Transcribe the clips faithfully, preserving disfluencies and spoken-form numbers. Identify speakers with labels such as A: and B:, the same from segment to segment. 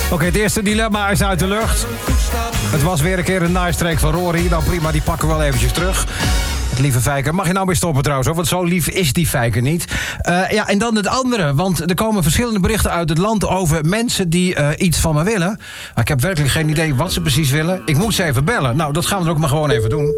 A: okay, het eerste dilemma is uit de lucht. Het was weer een keer een nice-streek van Rory. Nou prima, die pakken we wel eventjes terug. Lieve Fijker, mag je nou weer stoppen trouwens, hoor? Want zo lief is die Fijker niet. Uh, ja, en dan het andere, want er komen verschillende berichten uit het land over mensen die uh, iets van me willen. Maar ik heb werkelijk geen idee wat ze precies willen. Ik moet ze even bellen. Nou, dat gaan we dan ook maar gewoon even doen.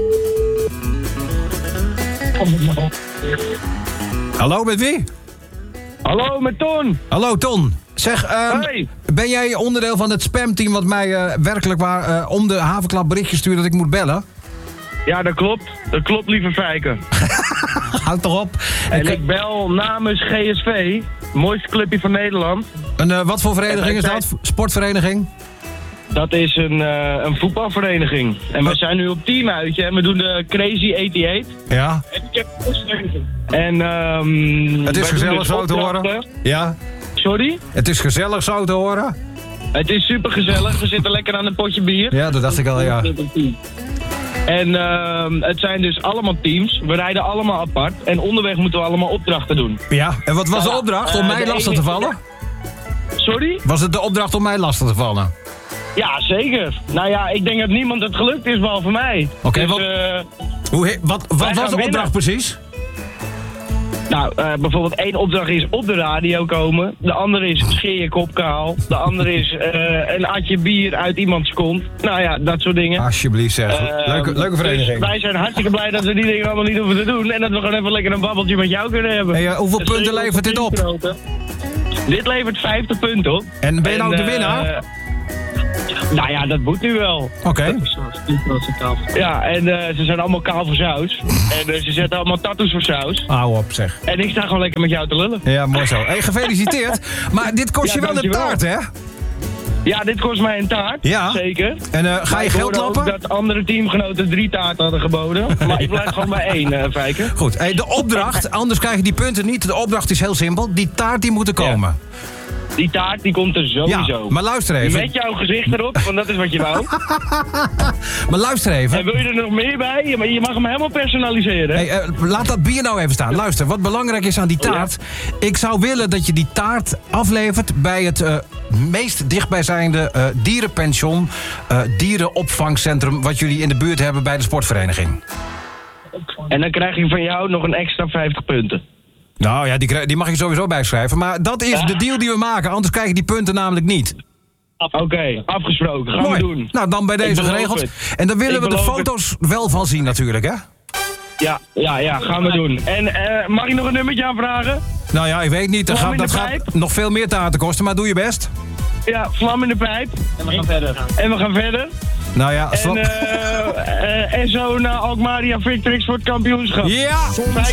A: Hallo, met wie?
B: Hallo, met Ton.
A: Hallo, Ton. Zeg, uh,
B: hey.
A: ben jij onderdeel van het spamteam wat mij uh, werkelijk waar uh, om de havenklap berichtje stuurt dat ik moet bellen?
B: Ja, dat klopt. Dat klopt, lieve Fijker.
A: Houd toch op.
B: En ik, ik bel namens G S V, mooiste clubje van Nederland.
A: En uh, wat voor vereniging is dat? Sportvereniging?
B: Dat is een, uh, een voetbalvereniging. En we zijn nu op teamuitje en we doen de Crazy eenennegentig.
A: Ja.
B: En um,
A: het is gezellig zo te horen. Ja.
B: Sorry?
A: Het is gezellig zo te horen.
B: Het is super gezellig. We zitten lekker aan een potje bier.
A: Ja, dat dacht ik al, ja.
B: En uh, het zijn dus allemaal teams. We rijden allemaal apart. En onderweg moeten we allemaal opdrachten doen.
A: Ja, en wat was de opdracht? Om uh, mij lastig te vallen?
B: Sorry?
A: Was het de opdracht om mij lastig te vallen?
B: Ja, zeker. Nou ja, ik denk dat niemand het gelukt is, behalve mij.
A: Oké, okay,
B: dus,
A: wat,
B: uh,
A: hoe, wat, wat was de opdracht winnen. precies?
B: Nou, uh, bijvoorbeeld één opdracht is op de radio komen. De andere is scheer je kop kaal. De andere is uh, een atje bier uit iemands kont. Nou ja, dat soort dingen.
A: Alsjeblieft zeg. Uh, leuke, leuke vereniging.
B: Dus wij zijn hartstikke blij dat we die dingen allemaal niet hoeven te doen. En dat we gewoon even lekker een babbeltje met jou kunnen hebben.
A: Hey, uh, hoeveel dus punten levert dit op?
B: Grote. Dit levert vijftig punten op.
A: En ben je nou en, de winnaar? Uh,
B: Nou ja, dat moet nu wel.
A: Oké. Okay.
B: Ja, en uh, ze zijn allemaal kaal voor saus. En uh, ze zetten allemaal tattoos voor saus.
A: Hou op, zeg.
B: En ik sta gewoon lekker met jou te lullen.
A: Ja, mooi zo. Hey, gefeliciteerd. Maar dit kost ja, je wel een taart, hè?
B: Ja, dit kost mij een taart. Ja. Zeker.
A: En uh, ga je geld lappen?
B: Ik dat andere teamgenoten drie taarten hadden geboden. Maar ik blijf gewoon bij één, uh, Fijker.
A: Goed. Hey, de opdracht, anders krijg je die punten niet. De opdracht is heel simpel. Die taart die moet er komen.
B: Ja. Die taart die komt er sowieso.
A: Ja, maar luister even.
B: Met jouw gezicht erop, want dat is wat je wou.
A: Maar luister even.
B: En wil je er nog meer bij? Je mag hem helemaal personaliseren.
A: Hey, uh, laat dat bier nou even staan. Ja. Luister, wat belangrijk is aan die taart. Ja. Ik zou willen dat je die taart aflevert bij het uh, meest dichtbijzijnde uh, dierenpension, uh, dierenopvangcentrum wat jullie in de buurt hebben bij de sportvereniging.
B: En dan krijg je van jou nog een extra vijftig punten.
A: Nou ja, die, die mag je sowieso bijschrijven. Maar dat is de deal die we maken, anders krijg je die punten namelijk niet.
B: Oké, okay, afgesproken. Gaan
A: Mooi.
B: we doen.
A: Nou, dan bij deze geregeld. Het. En dan willen ik we de foto's het. wel van zien natuurlijk, hè?
B: Ja, ja, ja, gaan we doen. En uh, mag ik nog een nummertje aanvragen?
A: Nou ja, ik weet niet. Dat, gaat, dat gaat nog veel meer taarten kosten, maar doe je best.
B: Ja, vlam in de pijp. En we gaan verder. En we gaan verder.
A: Nou ja,
B: en, uh, uh, en zo naar Alkmaar Victrix voor het kampioenschap.
A: Ja!